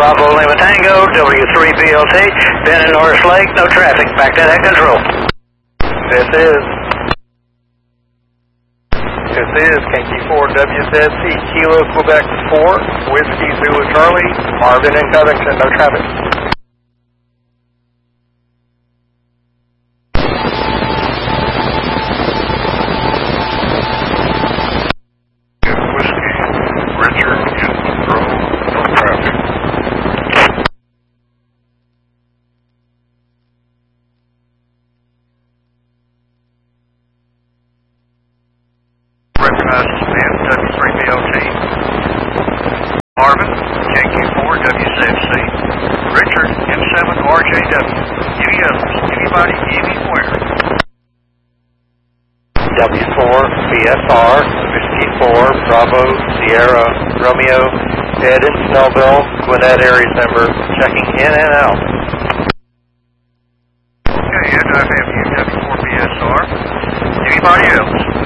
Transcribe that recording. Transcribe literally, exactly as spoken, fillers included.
Bravo Lima Tango, W three B L T, been in Norris Lake, no traffic, back to that control. This is. This is Yankee four W Z C, Kilo Quebec four, Whiskey Zulu Charlie, Marvin and Covington, no traffic. W three B L T, Marvin, J Q four W Z C, Richard, M seven R J W. Any others? Anybody, anywhere? W four B S R, Whiskey four, Bravo, Sierra, Romeo, Ed in Snellville, Gwinnett Aries number, checking in and out. Okay, Ed, I have you, W four B S R. Anybody else?